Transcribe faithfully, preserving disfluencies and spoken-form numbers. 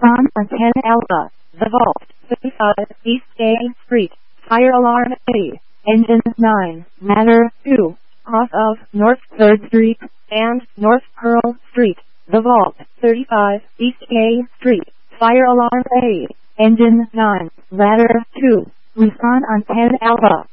Respond on ten Alpha. The Vault, fifty-five East A Street. Fire alarm A. Engine nine. Matter two. Off of North third Street and North Pearl Street. The Vault, thirty-five East A Street. Fire alarm A. Engine nine. Ladder two. Respond on ten Alpha.